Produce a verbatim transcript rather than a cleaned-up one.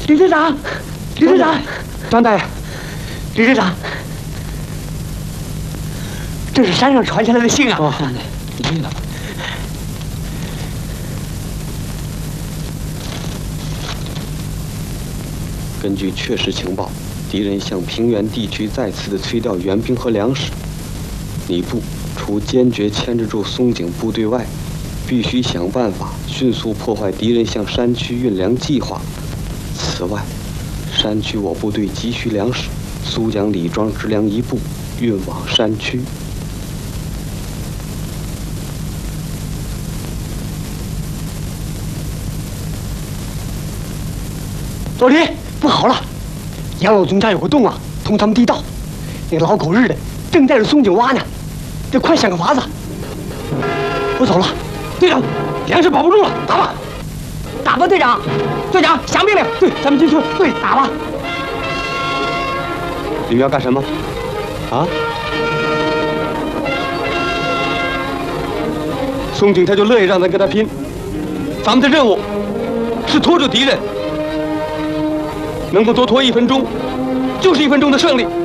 李队长，李队长， 张大爷， 李队长，这是山上传下来的信啊！ 哦，你听着。根据确实情报，敌人向平原地区再次的催调援兵和粮食。你部除坚决牵制住松井部队外，必须想办法迅速破坏敌人向山区运粮计划。此外，山区我部队急需粮食，苏江李庄支粮一部运往山区。 老李，不好了！杨老总家有个洞啊，通他们地道。那个老狗日的正带着松井挖呢，得快想个法子。我走了，队长，粮食保不住了，打吧！打吧，队长！队长，下命令！对，咱们进去。对，打吧！ 你们要干什么？啊？松井他就乐意让咱跟他拼。咱们的任务是拖住敌人，能够多拖一分钟，就是一分钟的胜利。